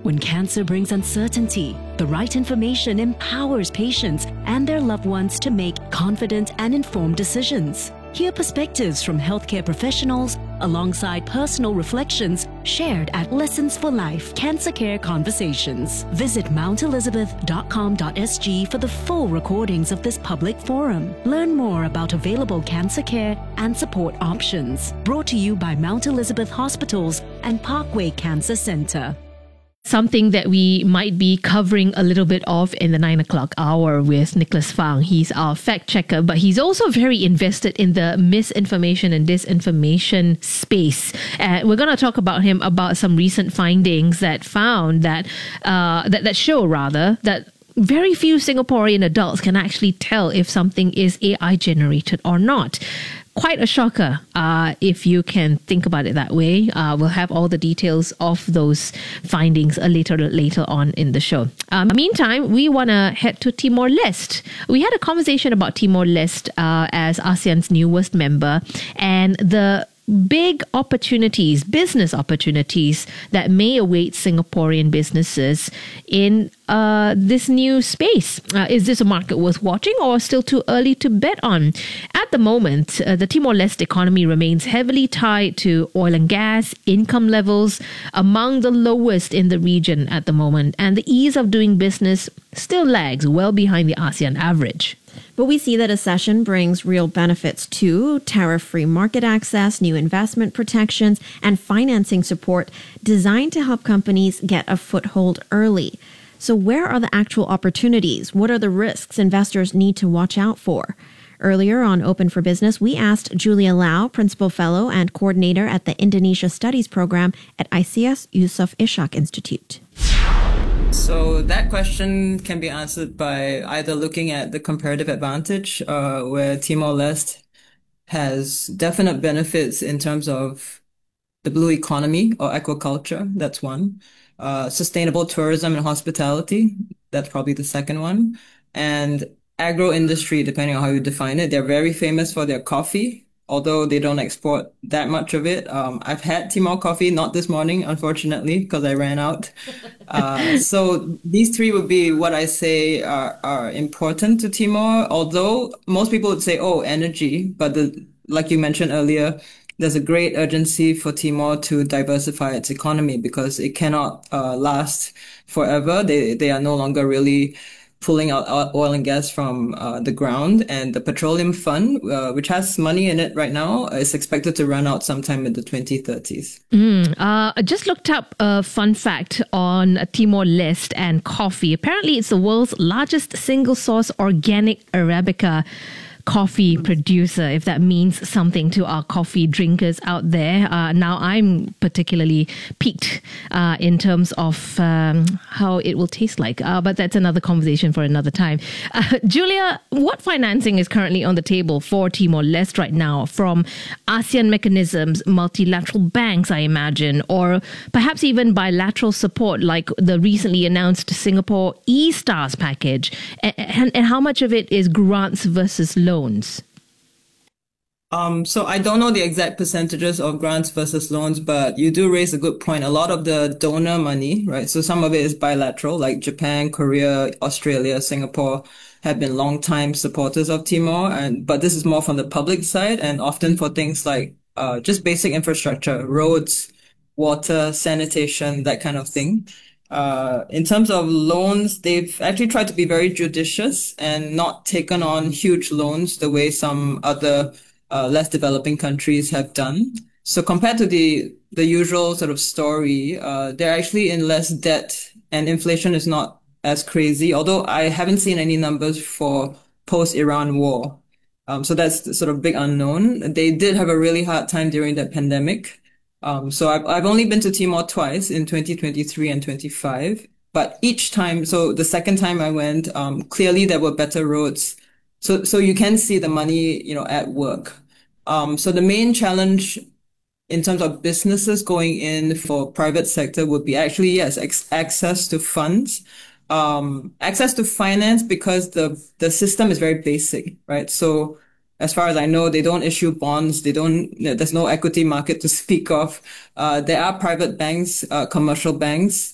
When cancer brings uncertainty, the right information empowers patients and their loved ones to make confident and informed decisions. Hear perspectives from healthcare professionals alongside personal reflections shared at Lessons for Life Cancer Care Conversations. Visit mountelizabeth.com.sg for the full recordings of this public forum. Learn more about available cancer care and support options. Brought to you by Mount Elizabeth Hospitals and Parkway Cancer Center. Something that we might be covering a little bit of in the 9 o'clock hour with Nicholas Fang. He's our fact checker, but he's also very invested in the misinformation and disinformation space. We're going to talk about him about some recent findings that found that show that very few Singaporean adults can actually tell if something is AI generated or not. Quite a shocker, if you can think about it that way. We'll have all the details of those findings later on in the show. Meantime, we want to head to Timor-Leste. We had a conversation about Timor-Leste as ASEAN's newest member and the big opportunities, business opportunities that may await Singaporean businesses in this new space. Is this a market worth watching or still too early to bet on? At the moment, the Timor-Leste economy remains heavily tied to oil and gas, income levels among the lowest in the region at the moment, and the ease of doing business still lags well behind the ASEAN average. But we see that accession brings real benefits too: tariff-free market access, new investment protections, and financing support designed to help companies get a foothold early. So where are the actual opportunities? What are the risks investors need to watch out for? Earlier on Open for Business, we asked Julia Lau, Principal Fellow and Coordinator at the Indonesia Studies Program at ICS Yusof Ishak Institute. So that question can be answered by either looking at the comparative advantage, where Timor-Leste has definite benefits in terms of the blue economy or aquaculture. That's one. Sustainable tourism and hospitality. That's probably the second one. And agro-industry, depending on how you define it. They're very famous for their coffee, although they don't export that much of it. I've had Timor coffee, not this morning, unfortunately, because I ran out. So these three would be what I say are important to Timor, although most people would say, oh, energy. But like you mentioned earlier, there's a great urgency for Timor to diversify its economy because it cannot last forever. They are no longer really pulling out oil and gas from the ground, and the Petroleum Fund, which has money in it right now, is expected to run out sometime in the 2030s. I just looked up a fun fact on Timor-Leste and coffee. Apparently, it's the world's largest single-source organic Arabica coffee producer, if that means something to our coffee drinkers out there. Now I'm particularly piqued in terms of how it will taste like, but that's another conversation for another time. Julia, what financing is currently on the table for Timor-Leste right now from ASEAN mechanisms, multilateral banks, I imagine, or perhaps even bilateral support like the recently announced Singapore E-Stars package? And how much of it is grants versus loans? So I don't know the exact percentages of grants versus loans, but you do raise a good point. A lot of the donor money, right? So some of it is bilateral, like Japan, Korea, Australia, Singapore have been long-time supporters of Timor, but this is more from the public side and often for things like just basic infrastructure, roads, water, sanitation, that kind of thing. In terms of loans, they've actually tried to be very judicious and not taken on huge loans the way some other less developing countries have done. So compared to the usual sort of story, they're actually in less debt and inflation is not as crazy, although I haven't seen any numbers for post-Iran war. So that's the sort of big unknown. They did have a really hard time during that pandemic. So I've only been to Timor twice in 2023 and 25, but each time, so the second time I went, clearly there were better roads. So you can see the money, at work. So the main challenge in terms of businesses going in for private sector would be actually, yes, access to funds, access to finance, because the system is very basic, right? So as far as I know, they don't issue bonds. There's no equity market to speak of. There are private banks, commercial banks,